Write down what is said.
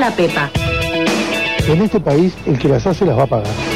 la Pepa. En este país, el que las hace las va a pagar.